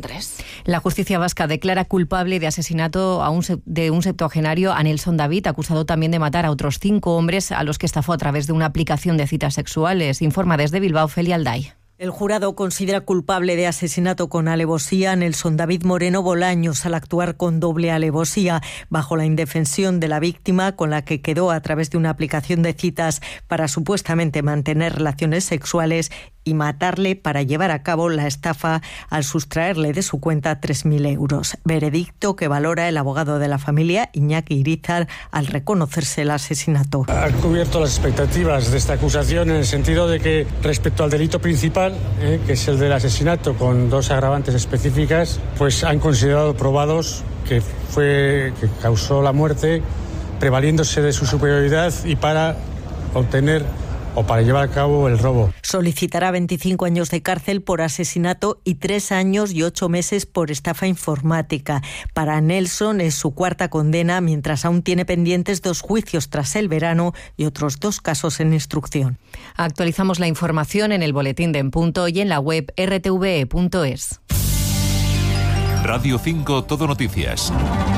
3. La justicia vasca declara culpable de asesinato de un septuagenario, a Nelson David, acusado también de matar a otros 5 hombres a los que estafó a través de una aplicación de citas sexuales. Informa desde Bilbao Felia Alday. El jurado considera culpable de asesinato con alevosía a Nelson David Moreno Bolaños al actuar con doble alevosía bajo la indefensión de la víctima, con la que quedó a través de una aplicación de citas para supuestamente mantener relaciones sexuales, y matarle para llevar a cabo la estafa al sustraerle de su cuenta 3.000 euros. Veredicto que valora el abogado de la familia, Iñaki Irizar, al reconocerse el asesinato. Ha cubierto las expectativas de esta acusación en el sentido de que respecto al delito principal, que es el del asesinato con 2 agravantes específicas, pues han considerado probados que causó la muerte prevaliéndose de su superioridad y para obtener o para llevar a cabo el robo. Solicitará 25 años de cárcel por asesinato y 3 años y 8 meses por estafa informática. Para Nelson es su 4ª condena, mientras aún tiene pendientes 2 juicios tras el verano y otros 2 casos en instrucción. Actualizamos la información en el boletín de En Punto y en la web rtve.es. Radio 5 Todo Noticias.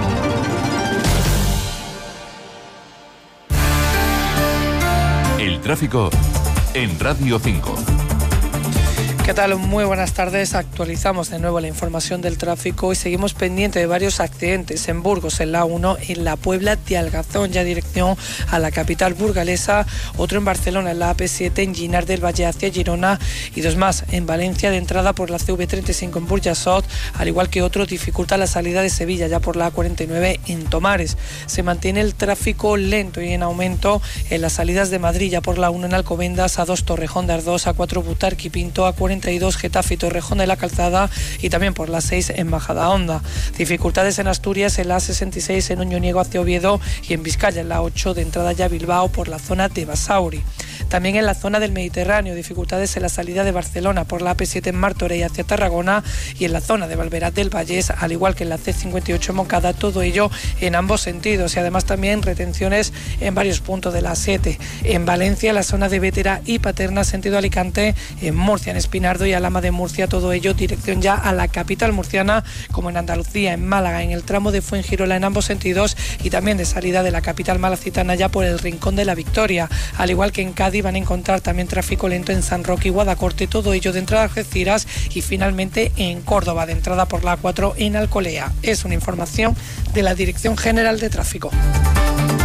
El tráfico en Radio 5. ¿Qué tal? Muy buenas tardes. Actualizamos de nuevo la información del tráfico y seguimos pendiente de varios accidentes en Burgos, en la 1, en la Puebla de Algazón, ya dirección a la capital burgalesa, otro en Barcelona, en la AP7, en Ginar del Valle hacia Girona, y 2 más en Valencia, de entrada por la CV35 en Burjasot, al igual que otro dificulta la salida de Sevilla, ya por la A49 en Tomares. Se mantiene el tráfico lento y en aumento en las salidas de Madrid, ya por la 1 en Alcobendas, A2 Torrejón de Ardós, A4 Butarque y Pinto, A42 Getafe y Torrejón de la Calzada, y también por la 6 en Majadahonda. Dificultades en Asturias en la A66 en Oñoniego hacia Oviedo y en Vizcaya en la 8 de entrada ya a Bilbao por la zona de Basauri. También en la zona del Mediterráneo, dificultades en la salida de Barcelona por la AP7 en Martorell hacia Tarragona y en la zona de Valverat del Vallés, al igual que en la C58 en Moncada, todo ello en ambos sentidos, y además también retenciones en varios puntos de la A7. En Valencia, la zona de Bétera y Paterna, sentido Alicante, en Murcia, en Espinardo y Alhama de Murcia, todo ello dirección ya a la capital murciana, como en Andalucía, en Málaga, en el tramo de Fuengirola en ambos sentidos, y también de salida de la capital malacitana ya por el Rincón de la Victoria, al igual que en Cádiz van a encontrar también tráfico lento en San Roque y Guadacorte, todo ello de entrada a Algeciras, y finalmente en Córdoba, de entrada por la A4 en Alcolea. Es una información de la Dirección General de Tráfico.